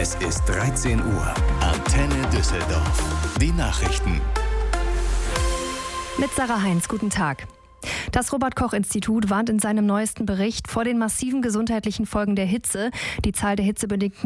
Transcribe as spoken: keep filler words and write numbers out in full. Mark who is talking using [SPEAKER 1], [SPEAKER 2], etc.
[SPEAKER 1] Es ist dreizehn Uhr. Antenne Düsseldorf. Die Nachrichten.
[SPEAKER 2] Mit Sarah Heinz, guten Tag. Das Robert-Koch-Institut warnt in seinem neuesten Bericht vor den massiven gesundheitlichen Folgen der Hitze. Die Zahl der hitzebedingten